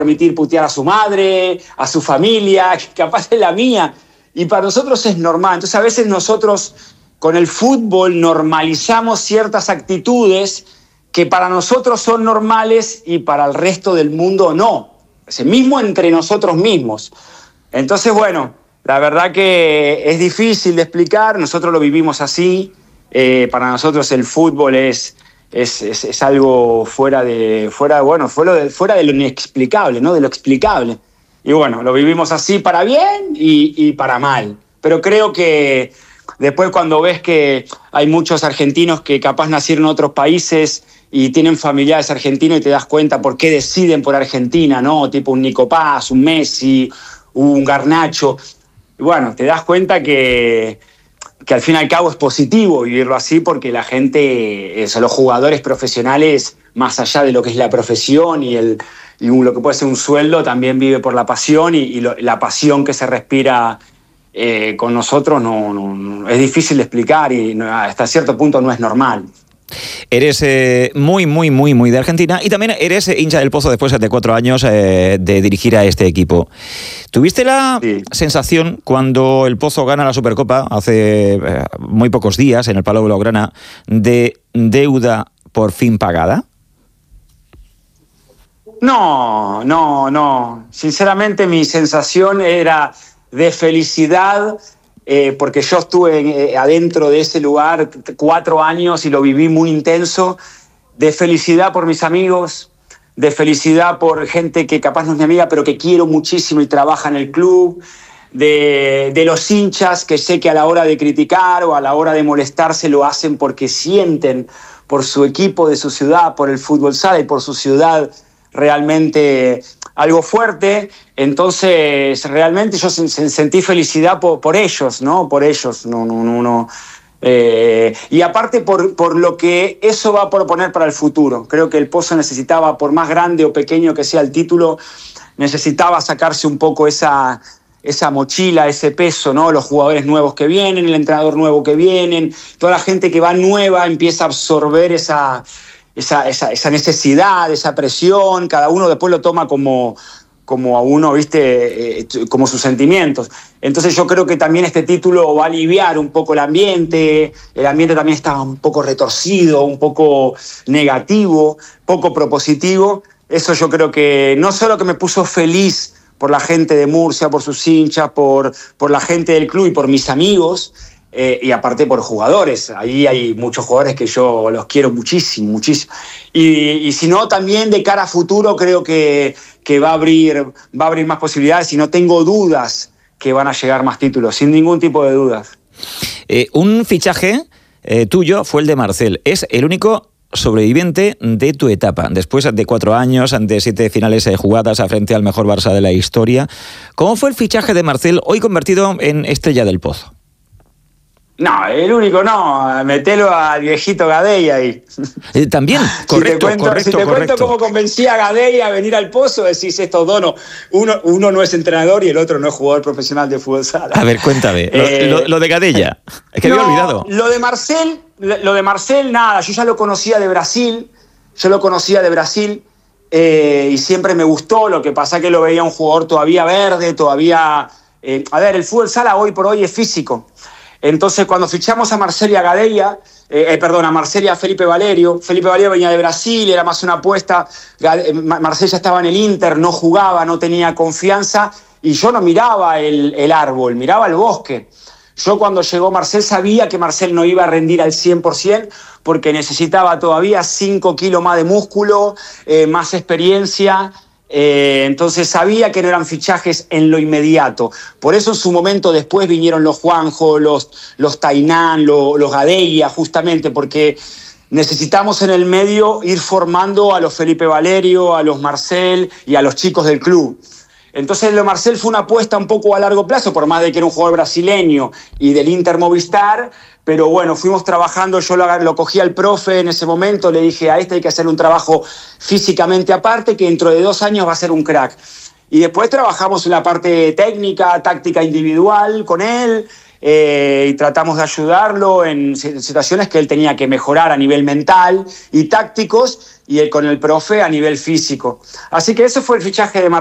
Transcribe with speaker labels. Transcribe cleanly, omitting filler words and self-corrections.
Speaker 1: permitir putear a su madre, a su familia, capaz es la mía. Y para nosotros es normal. Entonces a veces nosotros con el fútbol normalizamos ciertas actitudes que para nosotros son normales y para el resto del mundo no. Es mismo entre nosotros mismos. Entonces, bueno, la verdad que es difícil de explicar. Nosotros lo vivimos así. Para nosotros el fútbol es algo fuera de lo inexplicable, ¿no? De lo explicable. Y bueno, lo vivimos así para bien y para mal. Pero creo que después cuando ves que hay muchos argentinos que capaz nacieron en otros países y tienen familiares argentinos y te das cuenta por qué deciden por Argentina, ¿no? Tipo un Nico Paz, un Messi, un Garnacho. Y bueno, te das cuenta que al fin y al cabo es positivo vivirlo así porque la gente, los jugadores profesionales, más allá de lo que es la profesión y lo que puede ser un sueldo, también vive por la pasión y la pasión que se respira con nosotros no es difícil de explicar y hasta cierto punto no es normal.
Speaker 2: Eres muy de Argentina y también eres hincha del Pozo después de 4 años de dirigir a este equipo. ¿Tuviste la sensación cuando el Pozo gana la Supercopa hace muy pocos días en el Palau Blaugrana de deuda por fin pagada?
Speaker 1: No. Sinceramente mi sensación era de felicidad porque yo estuve adentro de ese lugar 4 años y lo viví muy intenso, de felicidad por mis amigos, de felicidad por gente que capaz no es mi amiga, pero que quiero muchísimo y trabaja en el club, de los hinchas que sé que a la hora de criticar o a la hora de molestarse lo hacen porque sienten por su equipo de su ciudad, por el fútbol sala y por su ciudad realmente algo fuerte. Entonces realmente yo sentí felicidad por ellos, ¿no? Por ellos, no. Y aparte por lo que eso va a proponer para el futuro. Creo que el Pozo necesitaba, por más grande o pequeño que sea el título, necesitaba sacarse un poco esa mochila, ese peso, ¿no? Los jugadores nuevos que vienen, el entrenador nuevo que vienen, toda la gente que va nueva empieza a absorber esa necesidad, esa presión. Cada uno después lo toma como a uno, ¿viste? Como sus sentimientos. Entonces yo creo que también este título va a aliviar un poco el ambiente también estaba un poco retorcido, un poco negativo, poco propositivo. Eso yo creo que no solo que me puso feliz por la gente de Murcia, por sus hinchas, por la gente del club y por mis amigos, y aparte por jugadores. Ahí hay muchos jugadores que yo los quiero muchísimo. Y si no, también de cara a futuro creo que va a abrir más posibilidades y no tengo dudas que van a llegar más títulos, sin ningún tipo de dudas.
Speaker 2: Un fichaje tuyo fue el de Marcel. Es el único sobreviviente de tu etapa, después de 4 años, ante 7 finales jugadas frente al mejor Barça de la historia. ¿Cómo fue el fichaje de Marcel, hoy convertido en estrella del Pozo?
Speaker 1: No, el único no, metelo al viejito Gadei ahí.
Speaker 2: También, correcto.
Speaker 1: Si te cuento cómo convencí a Gadei a venir al Pozo, decís estos dos no. Uno no es entrenador y el otro no es jugador profesional de fútbol sala.
Speaker 2: A ver, cuéntame, lo de Gadei ya. Es que había olvidado.
Speaker 1: Lo de Marcel, nada, yo ya lo conocía de Brasil. Y siempre me gustó. Lo que pasa que lo veía un jugador todavía verde, todavía... el fútbol sala hoy por hoy es físico. Entonces, cuando fichamos a Marcel y a Gadei, a Marcel y a Felipe Valerio venía de Brasil, era más una apuesta. Marcel ya estaba en el Inter, no jugaba, no tenía confianza, y yo no miraba el árbol, miraba el bosque. Yo cuando llegó Marcel sabía que Marcel no iba a rendir al 100% porque necesitaba todavía 5 kilos más de músculo, más experiencia. Entonces sabía que no eran fichajes en lo inmediato. Por eso en su momento después vinieron los Juanjo, los Tainán, los Gadei, justamente porque necesitamos en el medio ir formando a los Felipe Valerio, a los Marcel y a los chicos del club. Entonces lo de Marcel fue una apuesta un poco a largo plazo, por más de que era un jugador brasileño y del Inter Movistar, pero bueno, fuimos trabajando, yo lo cogí al profe en ese momento, le dije a este hay que hacer un trabajo físicamente aparte, que dentro de 2 años va a ser un crack. Y después trabajamos en la parte técnica, táctica individual con él, y tratamos de ayudarlo en situaciones que él tenía que mejorar a nivel mental y tácticos, y con el profe a nivel físico. Así que ese fue el fichaje de